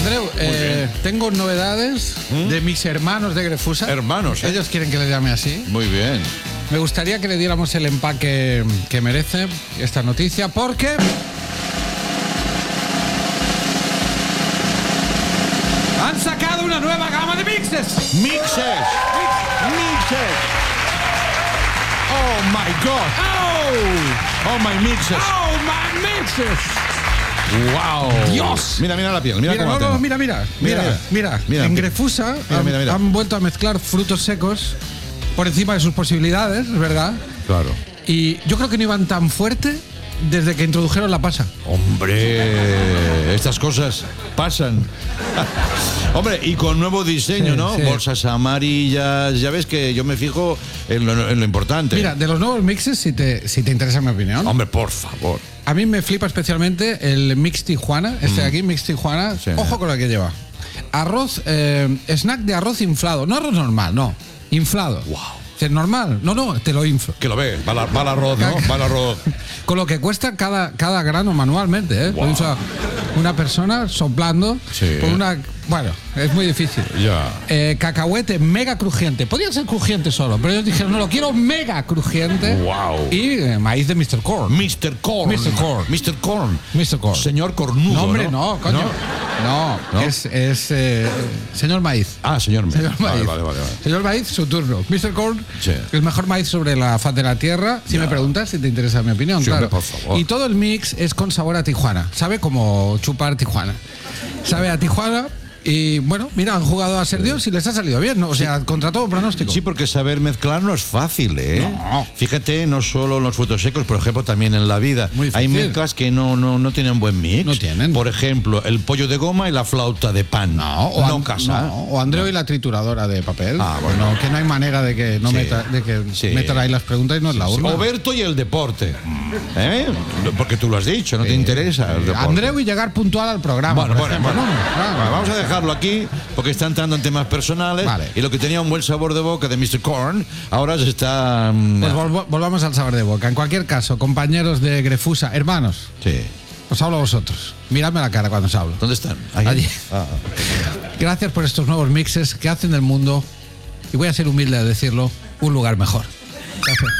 Andreu, tengo novedades de mis hermanos de Grefusa. Hermanos, ¿eh? Ellos quieren que les llame así. Muy bien. Me gustaría que le diéramos el empaque que merece esta noticia, porque han sacado una nueva gama de mixes. Mixes. Oh my God. Oh my mixes. ¡Oh, my mixes! Wow. Dios. Mira la piel. Mira cómo la tengo. mira. Mira. En Grefusa Mira. han vuelto a mezclar frutos secos por encima de sus posibilidades, ¿verdad? Claro. Y yo creo que no iban tan fuerte desde que introdujeron la pasa. Hombre, estas cosas pasan. Hombre, y con nuevo diseño, Sí, ¿no? sí. Bolsas amarillas. Ya ves que yo me fijo en lo importante. Mira, de los nuevos mixes, si te interesa mi opinión, Hombre, por favor. a mí me flipa especialmente el Mix Tijuana, este de aquí, Mix Tijuana. Sí. Ojo con lo que lleva. Arroz, snack de arroz inflado. No arroz normal, no. Inflado. Wow. ¿Es normal? No, te lo inflo. Que lo ves, va el arroz, ¿no? Va el arroz. Con lo que cuesta cada grano manualmente, ¿eh? Wow. Lo usa una persona soplando Sí. por una... Bueno, es muy difícil. Ya. Cacahuete mega crujiente. Podría ser crujiente solo, pero ellos dijeron, no, lo quiero mega crujiente. Wow. Y maíz de Mr. Corn. Mr. Corn. Mr. Corn. Mr. Corn. Mr. Corn. Señor Cornudo. No, hombre, no, coño. No, ¿No? es señor Maíz. Ah, señor Maíz. Vale. Señor Maíz, su turno. Mr. Corn, Sí. el mejor maíz sobre la faz de la tierra. Si me preguntas, si te interesa mi opinión, Sí, claro. hombre, por favor. Y todo el mix es con sabor a Tijuana. Sabe como chupar Tijuana. Sabe a Tijuana. Y bueno, mira, han jugado a ser Dios y les ha salido bien, ¿no? O sea, contra todo pronóstico. Sí, porque saber mezclar no es fácil, ¿eh? No. Fíjate, no solo en los frutos secos, por ejemplo, también en la vida. Muy Hay difícil. mezclas que no tienen buen mix. No tienen. Por ejemplo, el pollo de goma y la flauta de pan. No casa. No, o Andreu y la trituradora de papel. Ah, bueno. Que no hay manera de que no Sí. metan metan ahí las preguntas y no es la urna. Oberto y el deporte. ¿Eh? Porque tú lo has dicho, no te interesa el deporte. Andreu y llegar puntual al programa. Bueno, por ejemplo, ¿no? Claro. Bueno, vamos a dejarlo aquí porque está entrando en temas personales. Vale. Y lo que tenía un buen sabor de boca de Mr. Corn, ahora se está... Pues volvamos al sabor de boca. En cualquier caso, compañeros de Grefusa, hermanos, Sí. os hablo a vosotros. Miradme la cara cuando os hablo. ¿Dónde están? Ahí. Allí. Ah. Gracias por estos nuevos mixes que hacen del mundo, y voy a ser humilde a decirlo, un lugar mejor. Gracias.